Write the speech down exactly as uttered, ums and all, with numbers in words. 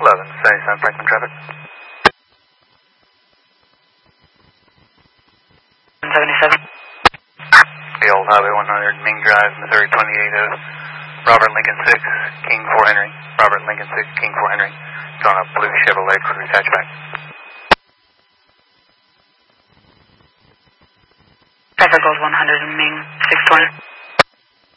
eleven seventy-seven Franklin traffic. seventy-seven. The old Highway one hundred, Ming Drive, Missouri twenty-eight of Robert Lincoln six, King four Henry. Robert Lincoln six, King four Henry. It's on a blue Chevrolet Cruze hatchback. Traffic goes one hundred and Ming six twenty.